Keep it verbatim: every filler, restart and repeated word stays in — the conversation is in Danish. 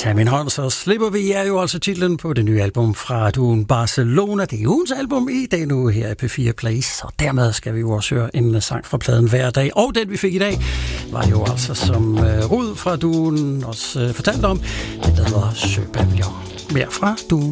Tag min hånd, så slipper vi, er jo altså titlen på det nye album fra duen Barcelona. Det er ugens album i dag nu her i P fire Place, og dermed skal vi jo også høre en sang fra pladen hver dag. Og den vi fik i dag var jo altså, som uh, Rud fra duen også uh, fortalte om, det hedder Søpavillon. Mere fra duen.